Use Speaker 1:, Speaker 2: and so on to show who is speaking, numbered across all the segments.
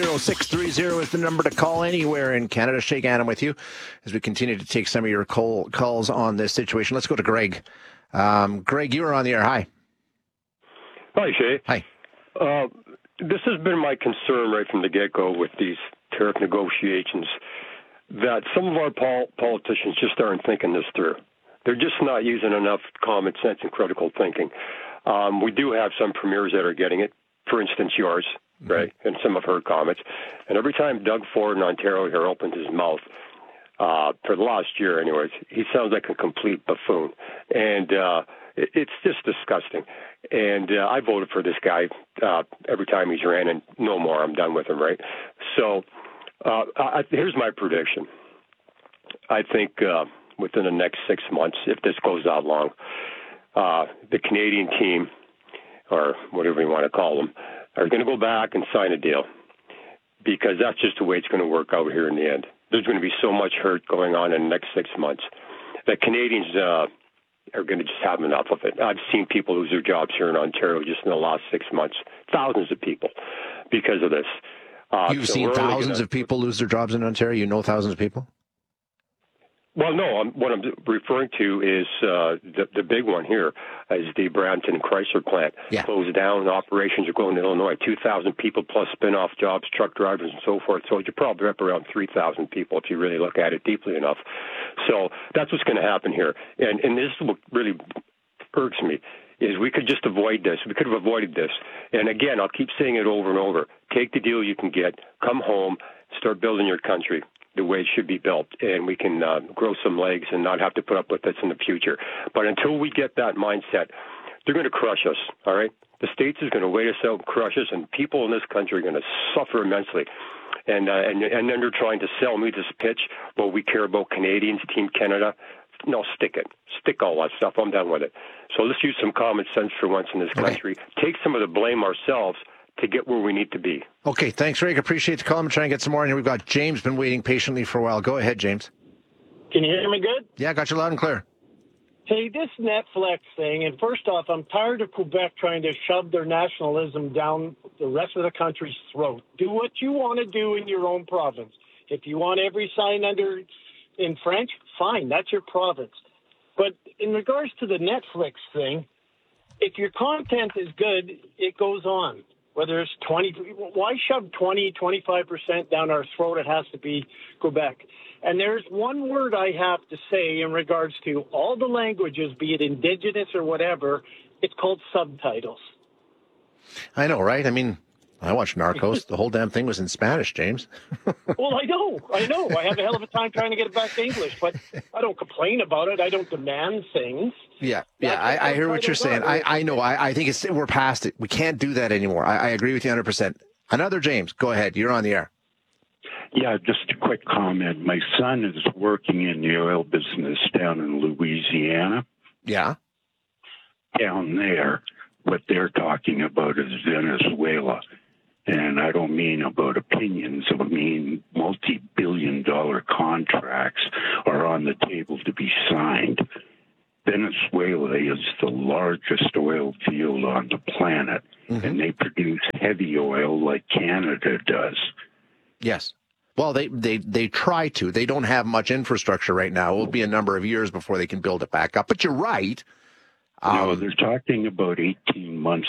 Speaker 1: 630-630 is the number to call anywhere in Canada. Shay Gannon with you as we continue to take some of your calls on this situation. Let's go to Greg. Greg, you are on the air. Hi.
Speaker 2: Hi, Shay.
Speaker 1: Hi.
Speaker 2: This has been my concern right from the get-go with these tariff negotiations, that some of our politicians just aren't thinking this through. They're just not using enough common sense and critical thinking. We do have some premiers that are getting it, for instance, yours, right, and some of her comments. And every time Doug Ford in Ontario here opens his mouth, for the last year anyways, he sounds like a complete buffoon. And it's just disgusting. And I voted for this guy every time he's ran, and no more. I'm done with him, right? So here's my prediction. I think within the next 6 months, if this goes that long, the Canadian team, or whatever you want to call them, are going to go back and sign a deal, because that's just the way it's going to work out here in the end. There's going to be so much hurt going on in the next 6 months that Canadians are going to just have enough of it. I've seen people lose their jobs here in Ontario just in the last 6 months, thousands of people, because of this.
Speaker 1: You've seen thousands of people lose their jobs in Ontario? You know thousands of people?
Speaker 2: Well, no. What I'm referring to is the big one here is the Brampton Chrysler plant.
Speaker 1: Yeah.
Speaker 2: Closed down. Operations are going to Illinois. 2,000 people plus spin-off jobs, truck drivers and so forth. So you're probably up around 3,000 people if you really look at it deeply enough. So that's what's going to happen here. And this is what really irks me, is we could just avoid this. We could have avoided this. And again, I'll keep saying it over and over. Take the deal you can get. Come home. Start building your country the way it should be built, and we can grow some legs and not have to put up with this in the future. But until we get that mindset, they're going to crush us, all right? The States is going to wait us out and crush us, and people in this country are going to suffer immensely. And then they're trying to sell me this pitch, well, we care about Canadians, Team Canada. No, stick it. Stick all that stuff. I'm done with it. So let's use some common sense for once in this country. Take some of the blame ourselves to get where we need to be. Okay,
Speaker 1: thanks, Rick. Appreciate the call. I'm trying to get some more in here. We've got James been waiting patiently for a while. Go ahead, James.
Speaker 3: Can you hear me good?
Speaker 1: Yeah, got you loud and clear.
Speaker 3: Hey, this Netflix thing, and first off, I'm tired of Quebec trying to shove their nationalism down the rest of the country's throat. Do what you want to do in your own province. If you want every sign under in French, fine, that's your province. But in regards to the Netflix thing, if your content is good, it goes on. Whether it's 20, why shove 20, 25% down our throat? It has to be Quebec. And there's one word I have to say in regards to all the languages, be it Indigenous or whatever, it's called subtitles.
Speaker 1: I know, right? I mean, I watched Narcos. The whole damn thing was in Spanish, James.
Speaker 3: Well, I know. I have a hell of a time trying to get it back to English, but I don't complain about it. I don't demand things.
Speaker 1: Yeah, I hear what you're saying. I know. I think we're past it. We can't do that anymore. I agree with you 100%. Another James, go ahead. You're on the air.
Speaker 4: Yeah, just a quick comment. My son is working in the oil business down in Louisiana.
Speaker 1: Yeah.
Speaker 4: Down there, what they're talking about is Venezuela. And I don't mean about opinions. I mean multi-billion-dollar contracts are on the table to be signed. Venezuela is the largest oil field on the planet, and they produce heavy oil like Canada does.
Speaker 1: Yes. Well, they try to. They don't have much infrastructure right now. It will be a number of years before they can build it back up. But you're right.
Speaker 4: No, they're talking about 18 months.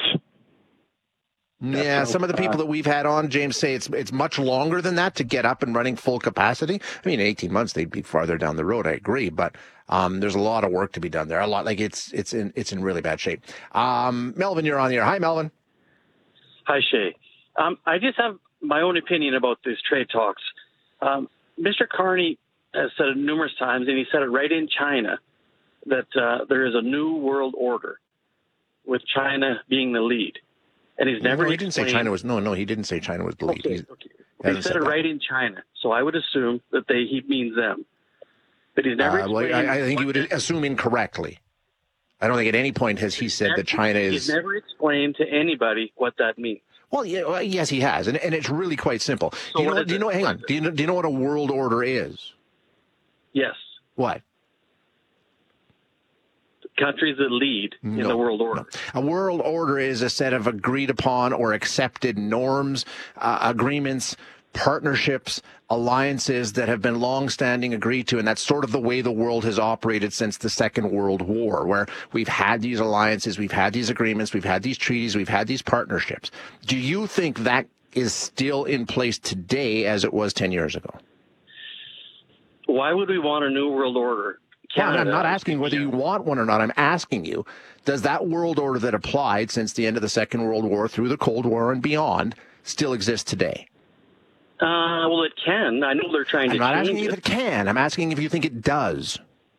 Speaker 1: Yeah, some of the people that we've had on, James, say it's much longer than that to get up and running full capacity. I mean, 18 months, they'd be farther down the road. I agree, but there's a lot of work to be done there. A lot, like it's in really bad shape. Melvin, you're on the air. Hi, Melvin.
Speaker 5: Hi, Shay. I just have my own opinion about these trade talks. Mr. Carney has said it numerous times, and he said it right in China, that there is a new world order with China being the lead. And he's never
Speaker 1: he didn't say China was, he didn't say China was the lead.
Speaker 5: Okay. He said it right in China, so I would assume that he means them. But he's never explained.
Speaker 1: I think he would assume incorrectly. I don't think at any point has he said that China is...
Speaker 5: He's never explained to anybody what that means.
Speaker 1: Well, yeah, yes, he has, and it's really quite simple. So do you know? Hang on. Do you know what a world order is?
Speaker 5: Yes.
Speaker 1: What?
Speaker 5: countries that lead in the world order.
Speaker 1: No. A world order is a set of agreed upon or accepted norms, agreements, partnerships, alliances that have been long-standing, agreed to, and that's sort of the way the world has operated since the Second World War, where we've had these alliances, we've had these agreements, we've had these treaties, we've had these partnerships. Do you think that is still in place today as it was 10 years ago?
Speaker 5: Why would we want a new world order?
Speaker 1: I'm not asking whether you want one or not. I'm asking you, does that world order that applied since the end of the Second World War through the Cold War and beyond still exist today?
Speaker 5: Well, it can. I know they're trying to change it.
Speaker 1: I'm not asking if it can. I'm asking if you think it does.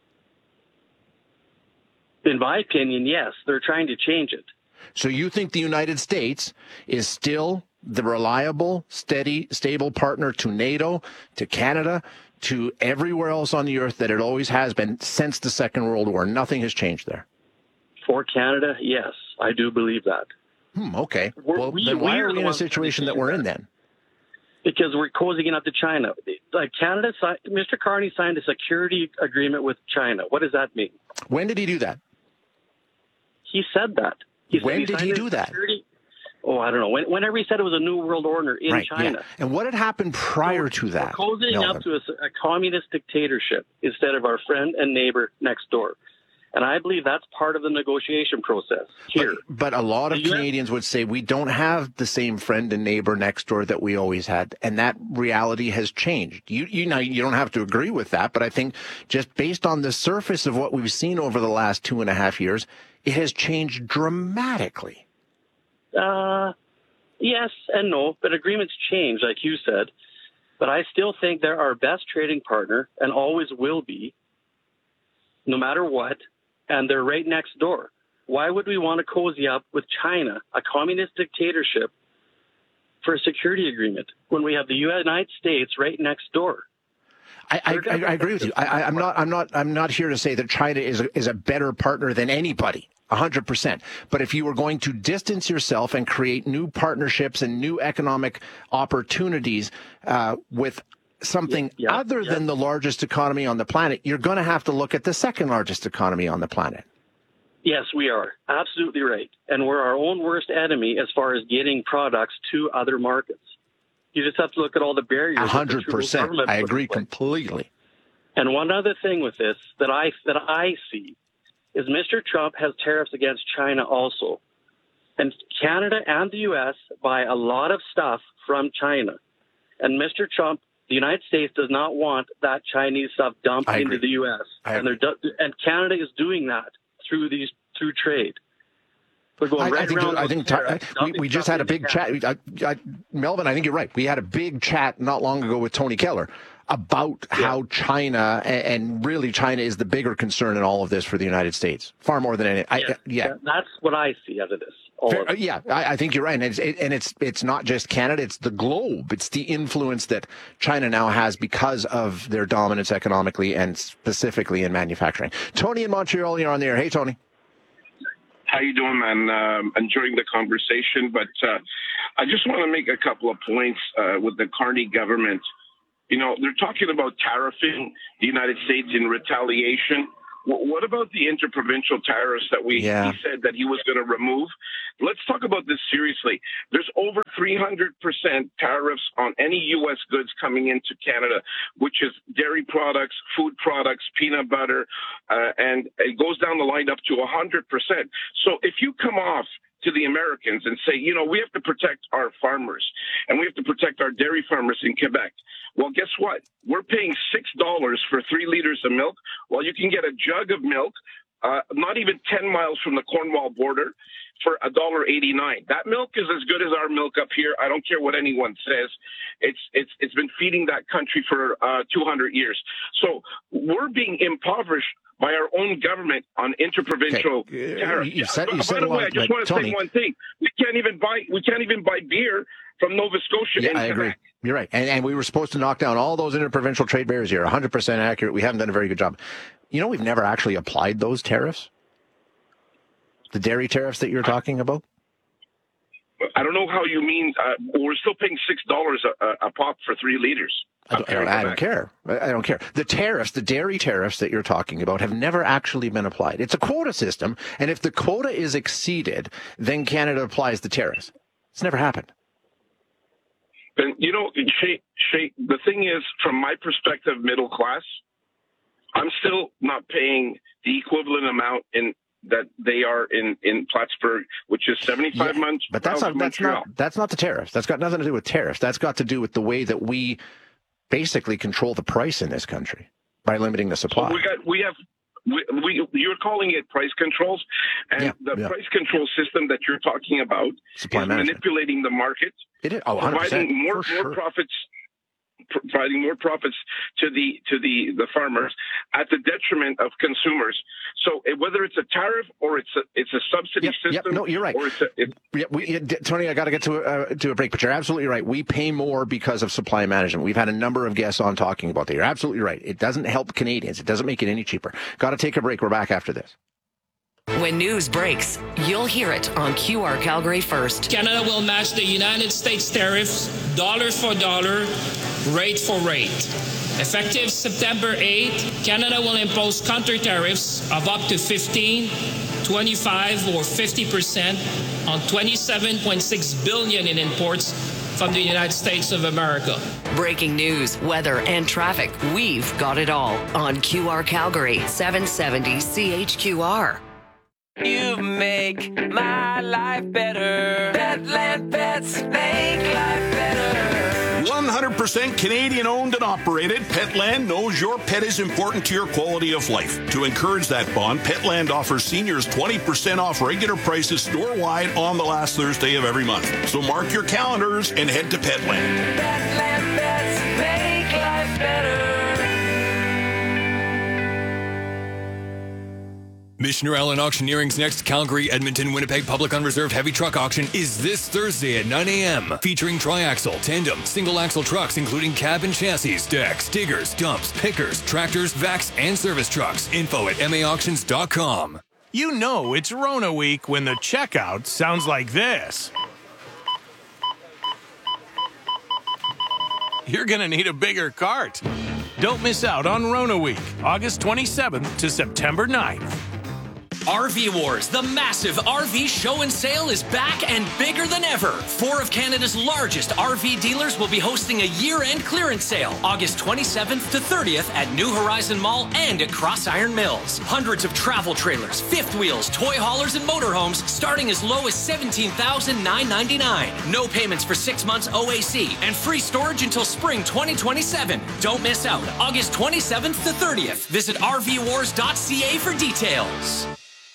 Speaker 5: In my opinion, yes. They're trying to change it.
Speaker 1: So you think the United States is still the reliable, steady, stable partner to NATO, to Canada, to everywhere else on the earth that it always has been since the Second World War? Nothing has changed there.
Speaker 5: For Canada, yes. I do believe that.
Speaker 1: Okay. Well, then why are we in a situation that we're in then?
Speaker 5: Because we're cozying up to China. Like Canada, Mr. Carney signed a security agreement with China. What does that mean?
Speaker 1: When did he do that?
Speaker 5: He said that.
Speaker 1: When did he do that?
Speaker 5: Oh, I don't know. Whenever he said it was a new world order in China.
Speaker 1: Yeah. And what had happened prior to that?
Speaker 5: We're cozying up to a communist dictatorship instead of our friend and neighbor next door. And I believe that's part of the negotiation process here.
Speaker 1: But a lot of Canadians would say we don't have the same friend and neighbor next door that we always had. And that reality has changed. You don't have to agree with that, but I think just based on the surface of what we've seen over the last 2.5 years, it has changed dramatically.
Speaker 5: Yes and no, but agreements change, like you said. But I still think they're our best trading partner and always will be, no matter what. And they're right next door. Why would we want to cozy up with China, a communist dictatorship, for a security agreement when we have the United States right next door?
Speaker 1: I agree with you. I'm not here to say that China is a better partner than anybody. 100%. But if you were going to distance yourself and create new partnerships and new economic opportunities with something other than the largest economy on the planet, you're going to have to look at the second largest economy on the planet.
Speaker 5: Yes, we are. Absolutely right. And we're our own worst enemy as far as getting products to other markets. You just have to look at all the barriers.
Speaker 1: 100%. I agree completely.
Speaker 5: And one other thing with this that I see is Mr. Trump has tariffs against China also. And Canada and the U.S. buy a lot of stuff from China. And Mr. Trump, the United States does not want that Chinese stuff dumped into the U.S. And Canada is doing that through trade. We're going
Speaker 1: we just had a big chat. Melvin, I think you're right. We had a big chat not long ago with Tony Keller about how China and really China is the bigger concern in all of this for the United States, far more than any.
Speaker 5: That's what I see out of this.
Speaker 1: I think you're right, and it's not just Canada; it's the globe. It's the influence that China now has because of their dominance economically and specifically in manufacturing. Tony in Montreal, you're on the air. Hey, Tony.
Speaker 6: How you doing, man? Enjoying the conversation, but I just want to make a couple of points with the Carney government. You know, they're talking about tariffing the United States in retaliation. What about the interprovincial tariffs that he said that he was going to remove? Let's talk about this seriously. There's over 300% tariffs on any U.S. goods coming into Canada, which is dairy products, food products, peanut butter, and it goes down the line up to 100%. So if you come off to the Americans and say, you know, we have to protect our farmers and we have to protect our dairy farmers in Quebec. Well, guess what? We're paying $6 for 3 liters of milk, while you can get a jug of milk, not even 10 miles from the Cornwall border, for $1.89. That milk is as good as our milk up here. I don't care what anyone says. It's been feeding that country for 200 years. So we're being impoverished by our own government on interprovincial tariffs. By the way, I just want to say one thing: we can't even buy beer from Nova Scotia.
Speaker 1: Yeah, I agree. You're right. And we were supposed to knock down all those interprovincial trade barriers here. 100% accurate. We haven't done a very good job. You know, we've never actually applied those tariffs. The dairy tariffs that you're talking about.
Speaker 6: I don't know how you mean. We're still paying $6 a pop for 3 liters.
Speaker 1: I don't care. I don't care. The tariffs, the dairy tariffs that you're talking about, have never actually been applied. It's a quota system, and if the quota is exceeded, then Canada applies the tariffs. It's never happened.
Speaker 6: And, Shay, the thing is, from my perspective, middle class, I'm still not paying the equivalent amount that they are in Plattsburgh, which is 75 months.
Speaker 1: But that's not the tariffs. That's got nothing to do with tariffs. That's got to do with the way that we basically control the price in this country by limiting the supply.
Speaker 6: So you're calling it price controls, and price control system that you're talking about is manipulating the market, providing more profits. Providing more profits to the farmers at the detriment of consumers. So whether it's a tariff or it's a subsidy system.
Speaker 1: No, you're right. Tony, I got to get to a break, but you're absolutely right. We pay more because of supply management. We've had a number of guests on talking about that. You're absolutely right. It doesn't help Canadians. It doesn't make it any cheaper. Got to take a break. We're back after this.
Speaker 7: When news breaks, you'll hear it on QR Calgary First.
Speaker 8: Canada will match the United States tariffs dollar for dollar, rate for rate. Effective September 8th, Canada will impose counter tariffs of up to 15, 25, or 50% on $27.6 billion in imports from the United States of America.
Speaker 7: Breaking news, weather, and traffic. We've got it all on QR Calgary 770 CHQR.
Speaker 9: You make my life better. Petland Pets make life better.
Speaker 10: 100% Canadian owned and operated, Petland knows your pet is important to your quality of life. To encourage that bond, Petland offers seniors 20% off regular prices store-wide on the last Thursday of every month. So mark your calendars and head to Petland.
Speaker 9: Petland Pets make life better.
Speaker 11: Missioner Allen Auctioneering's next Calgary, Edmonton, Winnipeg Public Unreserved Heavy Truck Auction is this Thursday at 9 a.m. Featuring tri-axle, tandem, single-axle trucks including cab and chassis, decks, diggers, dumps, pickers, tractors, vacs, and service trucks. Info at maauctions.com.
Speaker 12: You know it's Rona week when the checkout sounds like this. You're going to need a bigger cart. Don't miss out on Rona week, August 27th to September 9th.
Speaker 13: RV Wars, the massive RV show and sale, is back and bigger than ever. 4 of Canada's largest RV dealers will be hosting a year-end clearance sale, August 27th to 30th at New Horizon Mall and at Cross Iron Mills. Hundreds of travel trailers, fifth wheels, toy haulers, and motorhomes starting as low as $17,999. No payments for 6 months OAC and free storage until spring 2027. Don't miss out, August 27th to 30th. Visit rvwars.ca for details.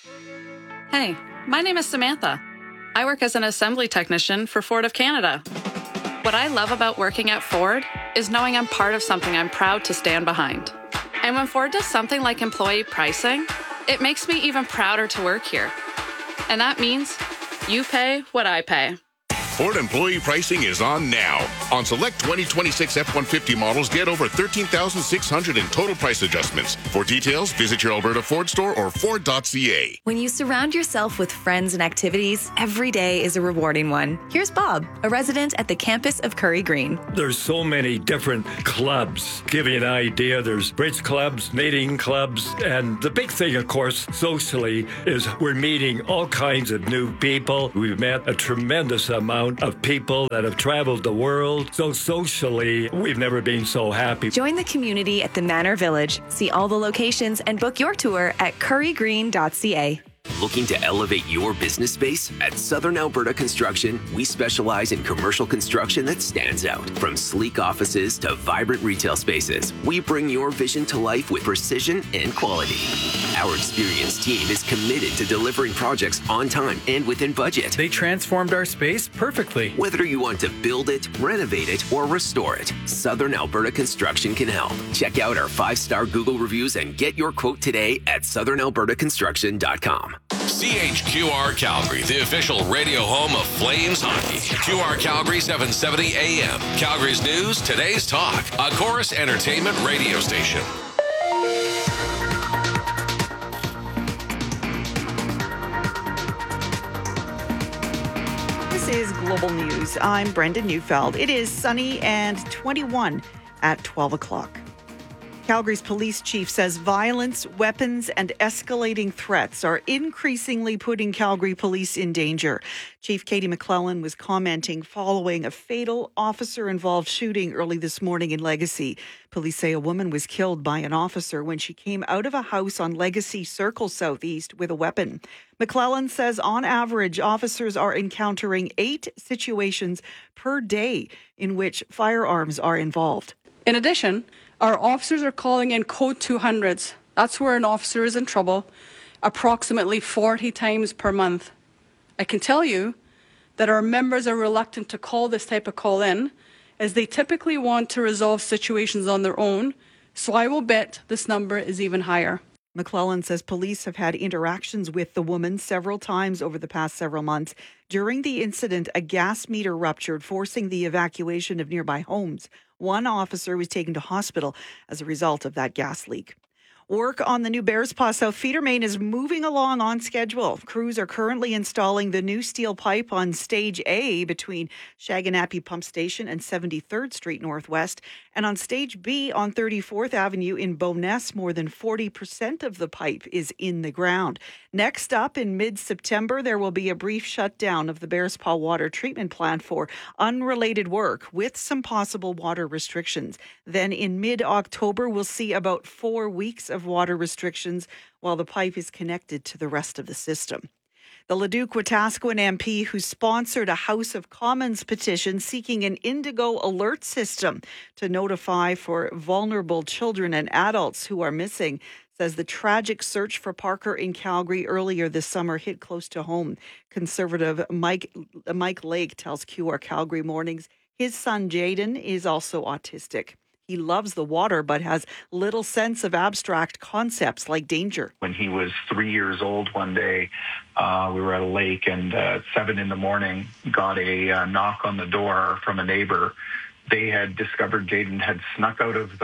Speaker 14: Hey, my name is Samantha. I work as an assembly technician for Ford of Canada. What I love about working at Ford is knowing I'm part of something I'm proud to stand behind. And when Ford does something like employee pricing, it makes me even prouder to work here. And that means you pay what I pay.
Speaker 15: Ford employee pricing is on now. On select 2026 F-150 models, get over $13,600 in total price adjustments. For details, visit your Alberta Ford store or Ford.ca.
Speaker 16: When you surround yourself with friends and activities, every day is a rewarding one. Here's Bob, a resident at the campus of Curry Green.
Speaker 17: There's so many different clubs. Give you an idea, there's bridge clubs, knitting clubs, and the big thing, of course, socially, is we're meeting all kinds of new people. We've met a tremendous amount of people that have traveled the world. So socially, we've never been so happy.
Speaker 16: Join the community at the Manor Village. See all the locations and book your tour at currygreen.ca.
Speaker 18: Looking to elevate your business space? At Southern Alberta Construction, we specialize in commercial construction that stands out. From sleek offices to vibrant retail spaces, we bring your vision to life with precision and quality. Our experienced team is committed to delivering projects on time and within budget.
Speaker 19: They transformed our space perfectly.
Speaker 18: Whether you want to build it, renovate it, or restore it, Southern Alberta Construction can help. Check out our 5-star Google reviews and get your quote today at southernalbertaconstruction.com.
Speaker 20: CHQR Calgary, the official radio home of Flames hockey. QR Calgary 770 AM. Calgary's news, today's talk. A Chorus Entertainment radio station.
Speaker 21: This is Global News. I'm Brenda Neufeld. It is sunny and 21
Speaker 3: at 12 o'clock. Calgary's police chief says violence, weapons, and escalating threats are increasingly putting Calgary police in danger. Chief Katie McClellan was commenting following a fatal officer-involved shooting early this morning in Legacy. Police say a woman was killed by an officer when she came out of a house on Legacy Circle Southeast with a weapon. McClellan says on average, officers are encountering 8 situations per day in which firearms are involved.
Speaker 21: In addition, our officers are calling in code 200s. That's where an officer is in trouble, approximately 40 times per month. I can tell you that our members are reluctant to call this type of call in, as they typically want to resolve situations on their own, so I will bet this number is even higher.
Speaker 3: McClellan says police have had interactions with the woman several times over the past several months. During the incident, a gas meter ruptured, forcing the evacuation of nearby homes. One officer was taken to hospital as a result of that gas leak. Work on the new Bearspaw South feeder main is moving along on schedule. Crews are currently installing the new steel pipe on Stage A between Shaganappi Pump Station and 73rd Street Northwest. And on Stage B on 34th Avenue in Bowness, more than 40% of the pipe is in the ground. Next up, in mid-September, there will be a brief shutdown of the Bearspaw Water Treatment Plant for unrelated work with some possible water restrictions. Then in mid-October, we'll see about 4 weeks of water restrictions while the pipe is connected to the rest of the system. The Leduc-Wetaskiwin MP who sponsored a House of Commons petition seeking an Indigo alert system to notify for vulnerable children and adults who are missing says the tragic search for Parker in Calgary earlier this summer hit close to home. Conservative Mike Lake tells QR Calgary Mornings his son Jaden is also autistic. He loves the water but has little sense of abstract concepts like danger.
Speaker 22: When he was 3 years old one day, we were at a lake and at 7 a.m, got a knock on the door from a neighbor. They had discovered Jaden had snuck out of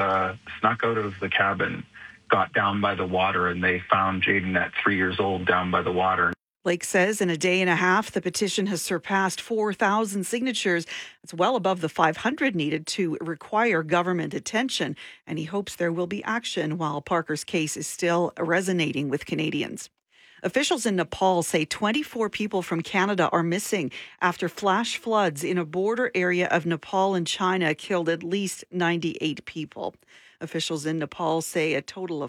Speaker 22: the cabin, got down by the water, and they found Jaden at 3 years old down by the water.
Speaker 3: Lake says in a day and a half, the petition has surpassed 4,000 signatures. It's well above the 500 needed to require government attention, and he hopes there will be action while Parker's case is still resonating with Canadians. Officials in Nepal say 24 people from Canada are missing after flash floods in a border area of Nepal and China killed at least 98 people. Officials in Nepal say a total of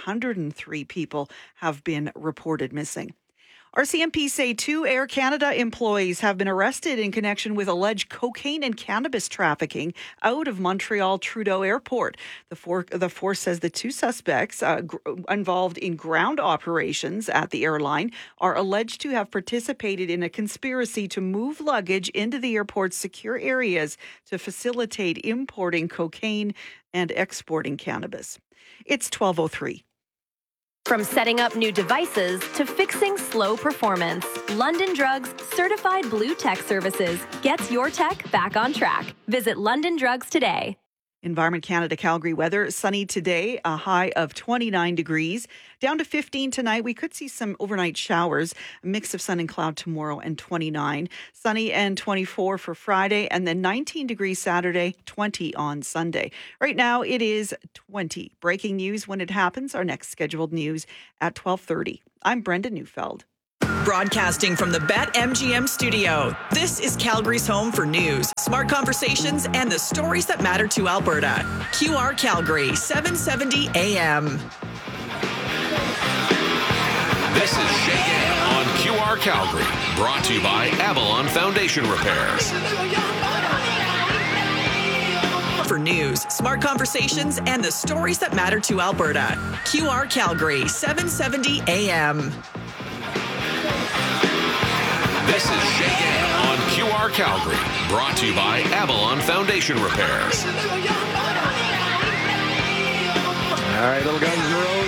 Speaker 3: 403 people have been reported missing. RCMP say 2 Air Canada employees have been arrested in connection with alleged cocaine and cannabis trafficking out of Montreal Trudeau Airport. The force says the 2 suspects involved in ground operations at the airline are alleged to have participated in a conspiracy to move luggage into the airport's secure areas to facilitate importing cocaine and exporting cannabis. It's 12:03.
Speaker 23: From setting up new devices to fixing slow performance, London Drugs Certified Blue Tech Services gets your tech back on track. Visit London Drugs today.
Speaker 3: Environment Canada Calgary weather. Sunny today, a high of 29 degrees. Down to 15 tonight. We could see some overnight showers. A mix of sun and cloud tomorrow and 29. Sunny and 24 for Friday. And then 19 degrees Saturday, 20 on Sunday. Right now it is 20. Breaking news when it happens. Our next scheduled news at 12:30. I'm Brenda Neufeld.
Speaker 24: Broadcasting from the BetMGM studio, this is Calgary's home for news, smart conversations, and the stories that matter to Alberta. QR Calgary, 770 AM.
Speaker 20: This is Shay Gam on QR Calgary, brought to you by Avalon Foundation Repairs.
Speaker 24: For news, smart conversations, and the stories that matter to Alberta. QR Calgary, 770 AM.
Speaker 20: This is Shay Gam on QR Calgary, brought to you by Avalon Foundation Repairs.
Speaker 1: All right, little guys in the road.